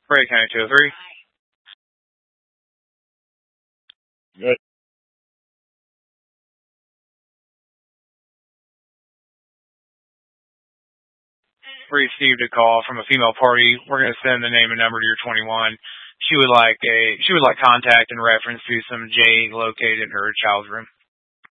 Brady County 203. Good. Received a call from a female party. We're going to send the name and number to your 21. She would like contact in reference to some J located in her child's room.